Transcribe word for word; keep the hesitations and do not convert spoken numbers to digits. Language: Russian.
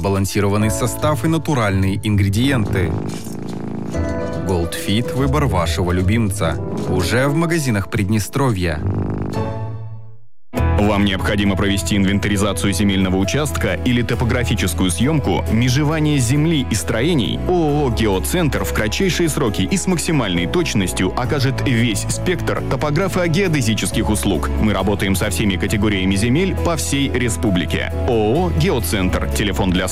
сбалансированный состав и натуральные ингредиенты. Goldfeed – выбор вашего любимца. Уже в магазинах Приднестровья. Вам необходимо провести инвентаризацию земельного участка или топографическую съемку межевания земли и строений? ООО «Геоцентр» в кратчайшие сроки и с максимальной точностью окажет весь спектр топографо-геодезических услуг. Мы работаем со всеми категориями земель по всей республике. ООО «Геоцентр». Телефон для